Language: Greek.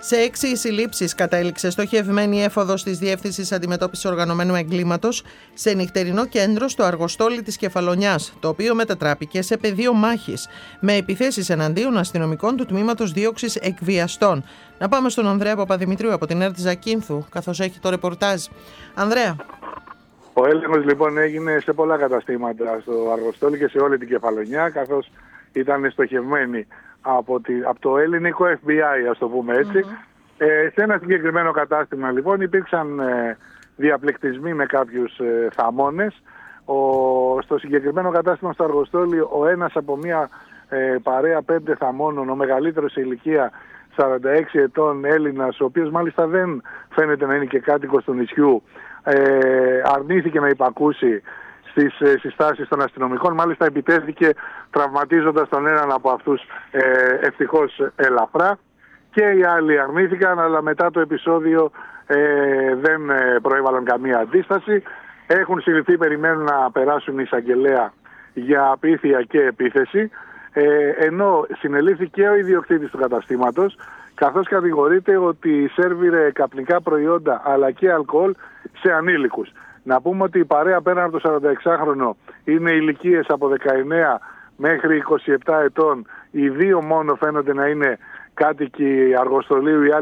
Σε 6 συλλήψεις κατέληξε στοχευμένη έφοδος της Διεύθυνσης Αντιμετώπισης Οργανωμένου Εγκλήματος σε νυχτερινό κέντρο στο Αργοστόλι της Κεφαλονιάς, το οποίο μετατράπηκε σε πεδίο μάχης με επιθέσεις εναντίον αστυνομικών του Τμήματος Δίωξης Εκβιαστών. Να πάμε στον Ανδρέα Παπαδημητρίου από την ΕΡΤ Ζακίνθου, καθώς έχει το ρεπορτάζ. Ανδρέα. Ο έλεγχος λοιπόν έγινε σε πολλά καταστήματα στο Αργοστόλι και σε όλη την Κεφαλονιά, καθώς ήταν στοχευμένοι από το ελληνικό FBI, ας το πούμε έτσι. Σε ένα συγκεκριμένο κατάστημα λοιπόν υπήρξαν διαπληκτισμοί με κάποιους θαμώνες. Στο συγκεκριμένο κατάστημα στο Αργοστόλι ο ένας από μια παρέα 5 θαμώνων, ο μεγαλύτερος σε ηλικία 46 ετών Έλληνας, ο οποίος μάλιστα δεν φαίνεται να είναι και κάτοικος του νησιού, αρνήθηκε να υπακούσει στις συστάσεις των αστυνομικών. Μάλιστα επιτέθηκε τραυματίζοντας τον έναν από αυτούς ευτυχώς ελαφρά, και οι άλλοι αρνήθηκαν, αλλά μετά το επεισόδιο δεν προέβαλαν καμία αντίσταση. Έχουν συλληφθεί, περιμένουν να περάσουν εισαγγελέα για απίθεια και επίθεση, ενώ συνελήφθη και ο ιδιοκτήτης του καταστήματος, καθώς κατηγορείται ότι σέρβιρε καπνικά προϊόντα αλλά και αλκοόλ σε ανήλικους. Να πούμε ότι η παρέα πέραν από το 46χρονο είναι ηλικίες από 19 μέχρι 27 ετών. Οι δύο μόνο φαίνονται να είναι κάτοικοι Αργοστολίου, οι άλλοι